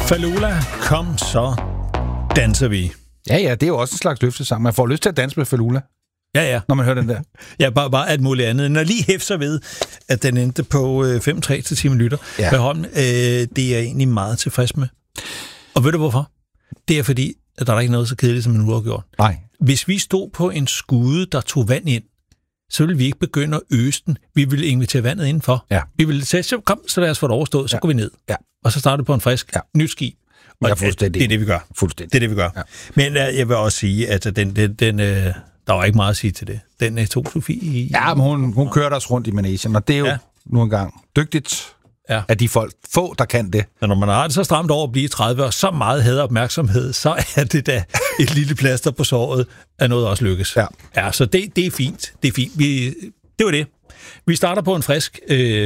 Falula, kom så danser vi. Ja, det er jo også en slags løftesang. Man får lyst til at danse med Falula. Ja. Når man hører den der. Ja, bare alt muligt andet. Når lige hæfter ved, at den endte på 5-3 til 10 minutter. Ja. Det er jeg egentlig meget tilfreds med. Og ved du hvorfor? Det er fordi, at der er ikke noget så kedeligt som en uafgjort. Nej. Hvis vi stod på en skude, der tog vand ind, så ville vi ikke begynde at øse den. Vi ville invitere vandet indenfor. Ja. Vi ville sige, så lad os få det overstået, så går vi ned. Ja. Og så starter på en frisk, nyt skib. Og det er det, vi gør. Fuldstændig. Det er det, vi gør. Ja. Men jeg vil også sige, at der var ikke meget at sige til det. Den tog Sofie. Ja, men hun kørte os rundt i managen, og det er jo nu engang dygtigt, at de folk få, der kan det. Og når man har det så stramt over at blive 30 og så meget havde opmærksomhed, så er det da et lille plaster på såret, at noget også lykkes. Ja, så det er fint. Det er fint. Det var det. Vi starter på en frisk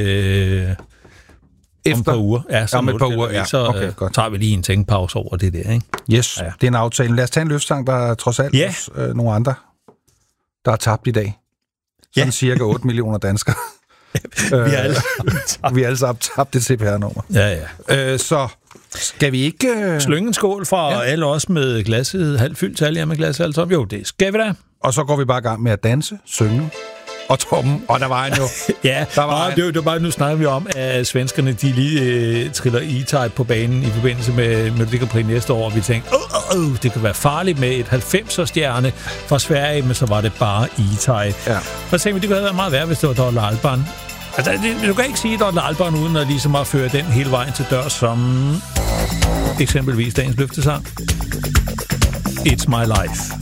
efter om et par uger. Ja, om et par uger, så okay, tager vi lige en tænkepause over det der, ikke? Yes, det er en aftale. Lad os tage en løftsang, der er trods alt nogle andre, der er tabt i dag. Sådan cirka 8 millioner danskere. Vi er alle sammen tabt det CPR-nummer. Ja. Så skal vi ikke... Slynge en skål fra alle os med glasset halvt fyldt, til alle med glasset halvt tom? Jo, det skal vi da. Og så går vi bare i gang med at danse, synge og toppen. Og der var en jo. Det var bare, nu snakker vi om, at svenskerne de lige triller E-Type på banen i forbindelse med Melodi Grand Prix næste år, og vi tænkte, det kan være farligt med et 90'er-stjerne fra Sverige, men så var det bare E-Type. Ja. Og så tænkte vi, det kunne have været meget værd, hvis det var Dorte Alban. Altså, du kan ikke sige Dorte Alban uden at ligesom at føre den hele vejen til dør, som eksempelvis dagens løftesang. It's My Life.